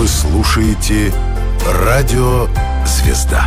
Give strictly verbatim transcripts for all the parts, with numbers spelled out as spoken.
Вы слушаете Радио Звезда.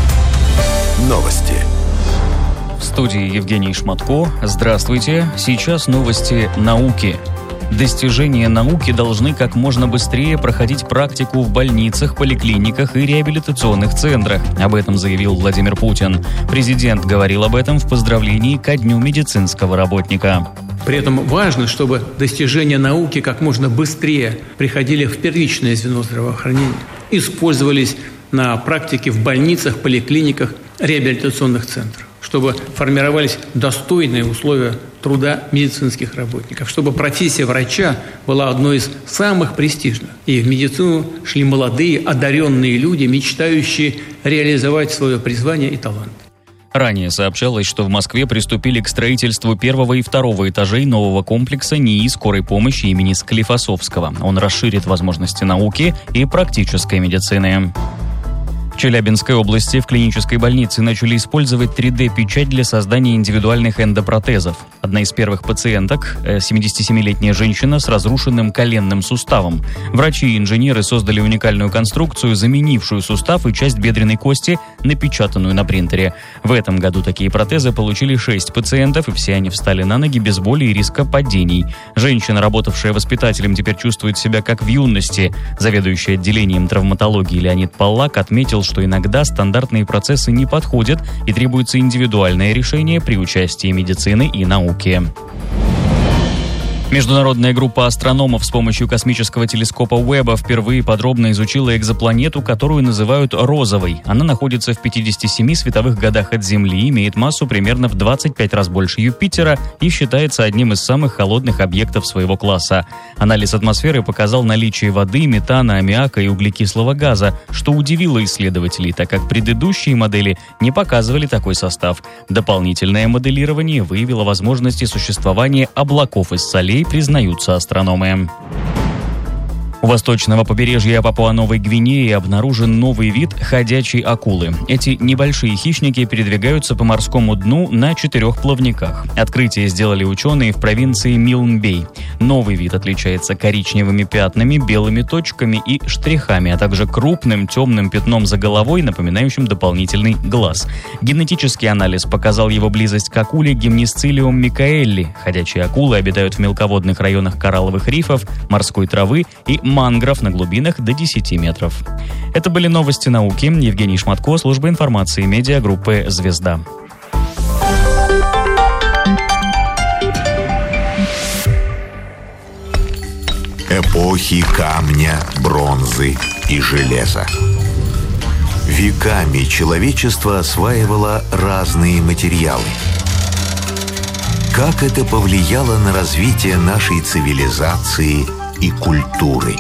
Новости. В студии Евгений Шматко. Здравствуйте. Сейчас новости науки. Достижения науки должны как можно быстрее проходить практику в больницах, поликлиниках и реабилитационных центрах. Об этом заявил Владимир Путин. Президент говорил об этом в поздравлении ко Дню медицинского работника. При этом важно, чтобы достижения науки как можно быстрее приходили в первичное звено здравоохранения, использовались на практике в больницах, поликлиниках, реабилитационных центрах, чтобы формировались достойные условия труда медицинских работников, чтобы профессия врача была одной из самых престижных. И в медицину шли молодые, одаренные люди, мечтающие реализовать свое призвание и талант. Ранее сообщалось, что в Москве приступили к строительству первого и второго этажей нового комплекса НИИ скорой помощи имени Склифосовского. Он расширит возможности науки и практической медицины. В Челябинской области в клинической больнице начали использовать три дэ-печать для создания индивидуальных эндопротезов. Одна из первых пациенток – семидесятисемилетняя женщина с разрушенным коленным суставом. Врачи и инженеры создали уникальную конструкцию, заменившую сустав и часть бедренной кости, напечатанную на принтере. В этом году такие протезы получили шесть пациентов, и все они встали на ноги без боли и риска падений. Женщина, работавшая воспитателем, теперь чувствует себя как в юности. Заведующий отделением травматологии Леонид Паллак отметил, что иногда стандартные процессы не подходят и требуется индивидуальное решение при участии медицины и науки. Международная группа астрономов с помощью космического телескопа Уэбба впервые подробно изучила экзопланету, которую называют розовой. Она находится в пятидесяти семи световых годах от Земли, имеет массу примерно в двадцать пять раз больше Юпитера и считается одним из самых холодных объектов своего класса. Анализ атмосферы показал наличие воды, метана, аммиака и углекислого газа, что удивило исследователей, так как предыдущие модели не показывали такой состав. Дополнительное моделирование выявило возможности существования облаков из солей, признаются астрономы. У восточного побережья Папуа-Новой Гвинеи обнаружен новый вид ходячей акулы. Эти небольшие хищники передвигаются по морскому дну на четырех плавниках. Открытие сделали ученые в провинции Милн-Бей. Новый вид отличается коричневыми пятнами, белыми точками и штрихами, а также крупным темным пятном за головой, напоминающим дополнительный глаз. Генетический анализ показал его близость к акуле Гемнисцилиум микаэлли. Ходячие акулы обитают в мелководных районах коралловых рифов, морской травы и мангров на глубинах до десяти метров. Это были новости науки. Евгений Шматко, служба информации медиагруппы «Звезда». Эпохи камня, бронзы и железа. Веками человечество осваивало разные материалы. Как это повлияло на развитие нашей цивилизации и культуры?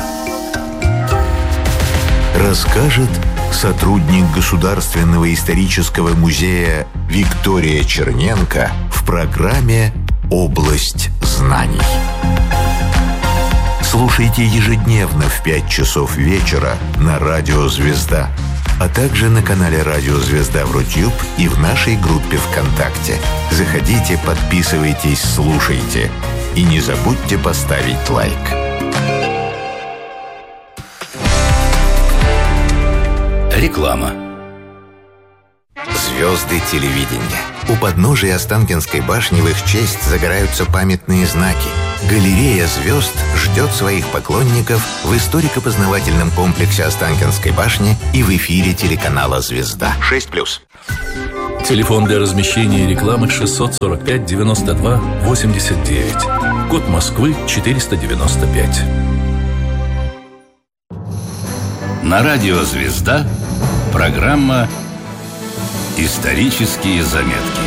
Расскажет сотрудник Государственного исторического музея Виктория Черненко в программе «Область знаний». Слушайте ежедневно в пять часов вечера на Радио Звезда, а также на канале Радио Звезда в Рутюб и в нашей группе ВКонтакте. Заходите, подписывайтесь, слушайте. И не забудьте поставить лайк. Реклама. Звезды телевидения. У подножия Останкинской башни в их честь загораются памятные знаки. Галерея звезд ждет своих поклонников в историко-познавательном комплексе Останкинской башни и в эфире телеканала «Звезда». шесть плюс. Телефон для размещения рекламы шестьсот сорок пять девяносто два восемьдесят девять. Код Москвы четыреста девяносто пять. На радио «Звезда» программа «Исторические заметки».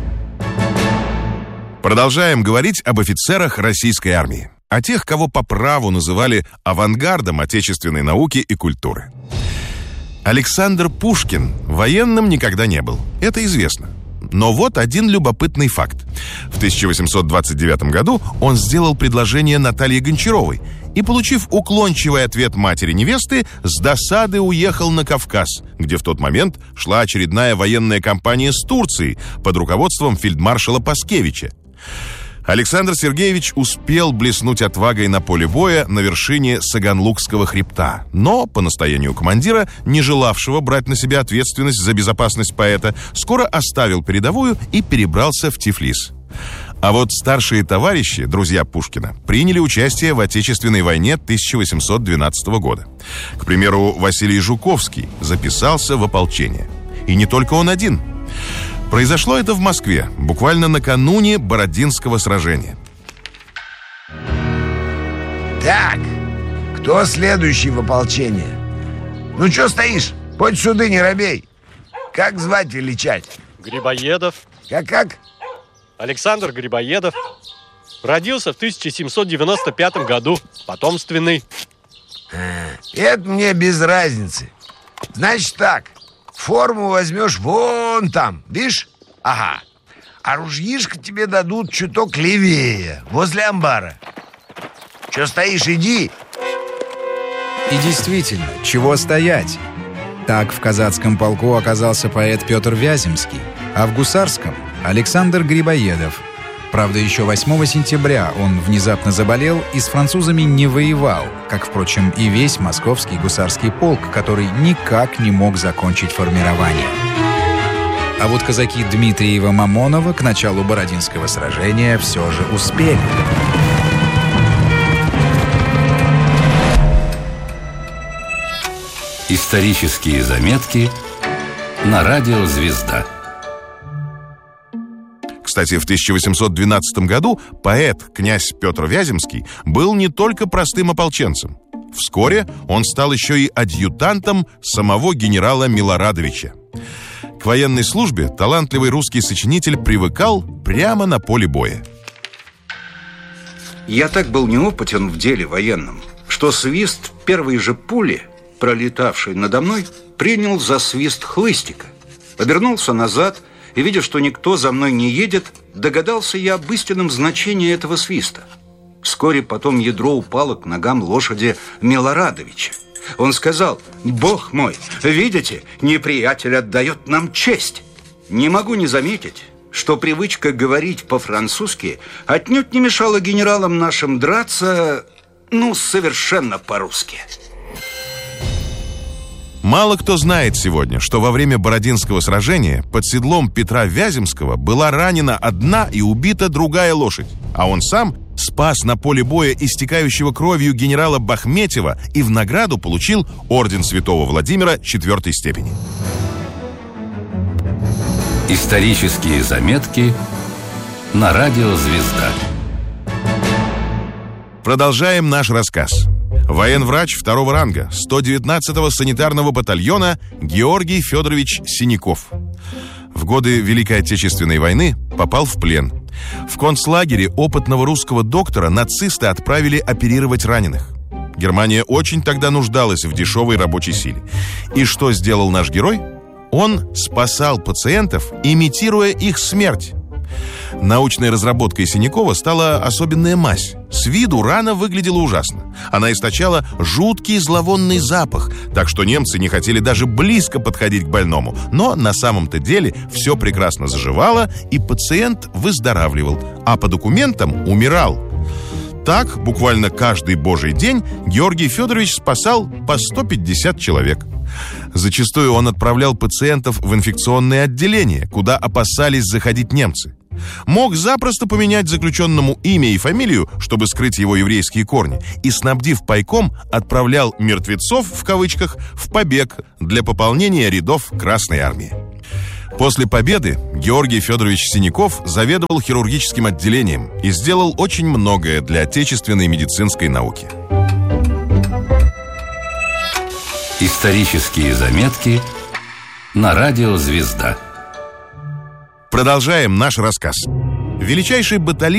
Продолжаем говорить об офицерах российской армии. О тех, кого по праву называли авангардом отечественной науки и культуры. Александр Пушкин военным никогда не был. Это известно. Но вот один любопытный факт. В тысяча восемьсот двадцать девятом году он сделал предложение Наталье Гончаровой и, получив уклончивый ответ матери невесты, с досады уехал на Кавказ, где в тот момент шла очередная военная кампания с Турцией под руководством фельдмаршала Паскевича. Александр Сергеевич успел блеснуть отвагой на поле боя на вершине Саганлукского хребта, но, по настоянию командира, не желавшего брать на себя ответственность за безопасность поэта, скоро оставил передовую и перебрался в Тифлис. А вот старшие товарищи, друзья Пушкина, приняли участие в Отечественной войне тысяча восемьсот двенадцатого года. К примеру, Василий Жуковский записался в ополчение. И не только он один. Произошло это в Москве, буквально накануне Бородинского сражения. Так, кто следующий в ополчение? Ну, чё стоишь? Подь сюда, не робей. Как звать величать? Грибоедов. Как-как? Александр Грибоедов. Родился в тысяча семьсот девяносто пятом году. Потомственный. А, это мне без разницы. Значит так, форму возьмешь вон там, видишь? Ага. А ружьишко тебе дадут чуток левее, возле амбара. Че стоишь, иди. И действительно, чего стоять? Так в казацком полку оказался поэт Петр Вяземский, а в гусарском — Александр Грибоедов. Правда, еще восьмого сентября он внезапно заболел и с французами не воевал, как, впрочем, и весь московский гусарский полк, который никак не мог закончить формирование. А вот казаки Дмитриева-Мамонова к началу Бородинского сражения все же успели. Исторические заметки на радио «Звезда». Кстати, в тысяча восемьсот двенадцатом году поэт, князь Петр Вяземский, был не только простым ополченцем. Вскоре он стал еще и адъютантом самого генерала Милорадовича. К военной службе талантливый русский сочинитель привыкал прямо на поле боя. Я так был неопытен в деле военном, что свист первой же пули, пролетавшей надо мной, принял за свист хлыстика. Обернулся назад и, видя, что никто за мной не едет, догадался я об истинном значении этого свиста. Вскоре потом ядро упало к ногам лошади Милорадовича. Он сказал: «Бог мой, видите, неприятель отдает нам честь». Не могу не заметить, что привычка говорить по-французски отнюдь не мешала генералам нашим драться, ну, совершенно по-русски. Мало кто знает сегодня, что во время Бородинского сражения под седлом Петра Вяземского была ранена одна и убита другая лошадь, а он сам спас на поле боя истекающего кровью генерала Бахметьева и в награду получил орден Святого Владимира четвертой степени. Исторические заметки на радио «Звезда». Продолжаем наш рассказ. Военврач второго ранга сто девятнадцатого санитарного батальона Георгий Федорович Синяков. В годы Великой Отечественной войны попал в плен. В концлагере опытного русского доктора нацисты отправили оперировать раненых. Германия очень тогда нуждалась в дешевой рабочей силе. И что сделал наш герой? Он спасал пациентов, имитируя их смерть. Научной разработкой Синякова стала особенная мазь. С виду рана выглядела ужасно. Она источала жуткий зловонный запах, так что немцы не хотели даже близко подходить к больному. Но на самом-то деле все прекрасно заживало, и пациент выздоравливал, а по документам умирал. Так, буквально каждый божий день Георгий Федорович спасал по сто пятьдесят человек. Зачастую он отправлял пациентов в инфекционные отделения, куда опасались заходить немцы. Мог запросто поменять заключенному имя и фамилию, чтобы скрыть его еврейские корни, и, снабдив пайком, отправлял «мертвецов» в кавычках в побег для пополнения рядов Красной Армии. После победы Георгий Федорович Синяков заведовал хирургическим отделением и сделал очень многое для отечественной медицинской науки. Исторические заметки на радио «Звезда». Продолжаем наш рассказ. Величайший батальон